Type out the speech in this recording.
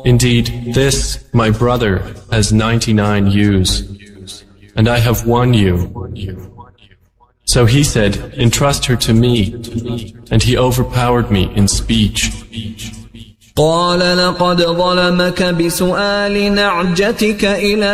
Indeed, this, my brother, has 99 ewes, and I have 1 ewe. So he said, entrust her to me, and he overpowered me in speech. قال لقد ظلمك بسؤال نعجتك إلى